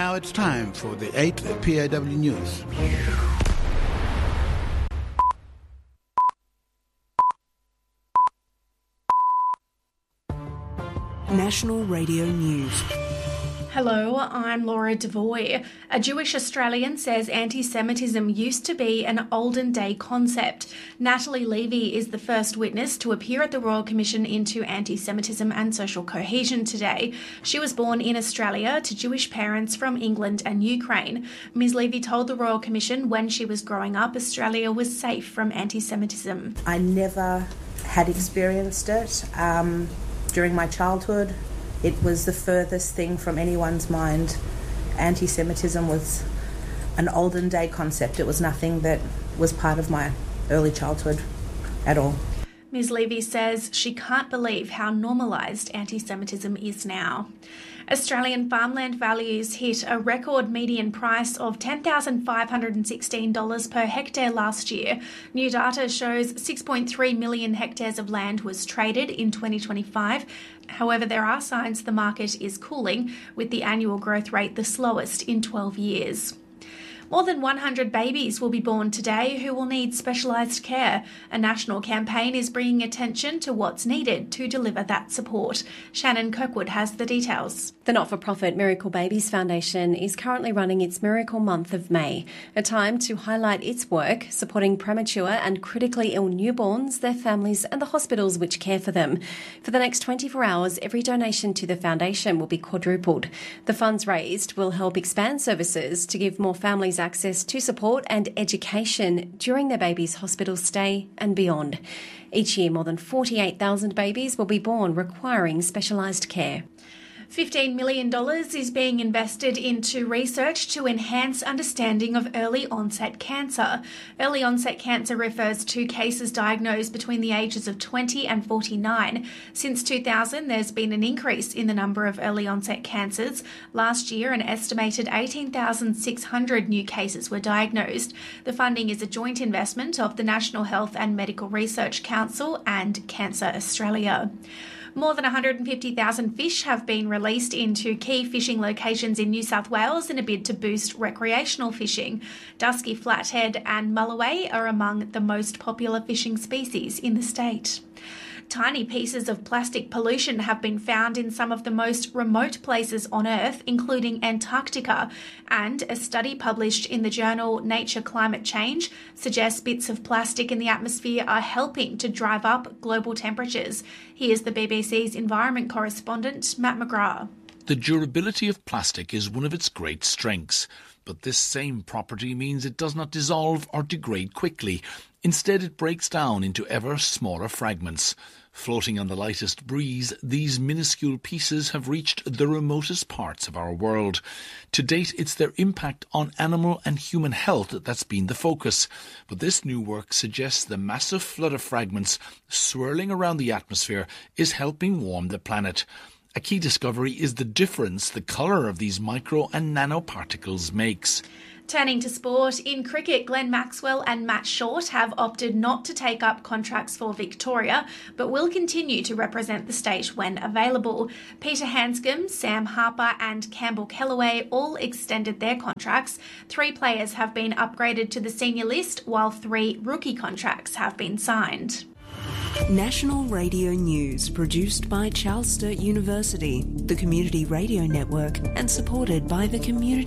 now it's time for the 8th PAW News. National Radio News. Hello, I'm Laura Devoy. A Jewish Australian says anti-Semitism used to be an olden day concept. Natalie Levy is the first witness to appear at the Royal Commission into Anti-Semitism and Social Cohesion today. She was born in Australia to Jewish parents from England and Ukraine. Ms Levy told the Royal Commission when she was growing up, Australia was safe from anti-Semitism. I never had experienced it during my childhood. It was the furthest thing from anyone's mind. Anti-Semitism was an olden day concept. It was nothing that was part of my early childhood at all. Ms Levy says she can't believe how normalised anti-Semitism is now. Australian farmland values hit a record median price of $10,516 per hectare last year. New data shows 6.3 million hectares of land was traded in 2025. However, there are signs the market is cooling, with the annual growth rate the slowest in 12 years. More than 100 babies will be born today who will need specialised care. A national campaign is bringing attention to what's needed to deliver that support. Shannon Kirkwood has the details. The not-for-profit Miracle Babies Foundation is currently running its Miracle Month of May, a time to highlight its work supporting premature and critically ill newborns, their families and the hospitals which care for them. For the next 24 hours, every donation to the foundation will be quadrupled. The funds raised will help expand services to give more families access to support and education during their baby's hospital stay and beyond. Each year, more than 48,000 babies will be born requiring specialised care. $15 million is being invested into research to enhance understanding of early onset cancer. Early onset cancer refers to cases diagnosed between the ages of 20 and 49. Since 2000, there's been an increase in the number of early onset cancers. Last year, an estimated 18,600 new cases were diagnosed. The funding is a joint investment of the National Health and Medical Research Council and Cancer Australia. More than 150,000 fish have been released into key fishing locations in New South Wales in a bid to boost recreational fishing. Dusky flathead and mulloway are among the most popular fishing species in the state. Tiny pieces of plastic pollution have been found in some of the most remote places on Earth, including Antarctica, and a study published in the journal Nature Climate Change suggests bits of plastic in the atmosphere are helping to drive up global temperatures. Here's the BBC's environment correspondent, Matt McGrath. The durability of plastic is one of its great strengths, but this same property means it does not dissolve or degrade quickly. Instead, it breaks down into ever smaller fragments. Floating on the lightest breeze, these minuscule pieces have reached the remotest parts of our world. To date, it's their impact on animal and human health that's been the focus. But this new work suggests the massive flood of fragments swirling around the atmosphere is helping warm the planet. A key discovery is the difference the colour of these micro and nanoparticles makes. Turning to sport, in cricket, Glenn Maxwell and Matt Short have opted not to take up contracts for Victoria, but will continue to represent the state when available. Peter Hanscom, Sam Harper and Campbell Kellaway all extended their contracts. 3 players have been upgraded to the senior list, while 3 rookie contracts have been signed. National Radio News, produced by Charles Sturt University, the Community Radio Network, and supported by the Community